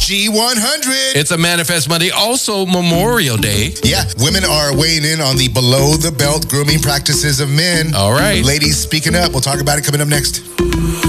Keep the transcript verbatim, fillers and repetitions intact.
G one hundred. It's a Manifest Monday, also Memorial Day. Yeah, women are weighing in on the below-the-belt grooming practices of men. All right. Ladies, speaking up. We'll talk about it coming up next.